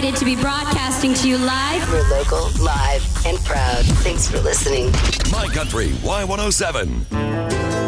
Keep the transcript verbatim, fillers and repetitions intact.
delighted to be broadcasting to you live. We're local, live, and proud. Thanks for listening. My Country Y one oh seven.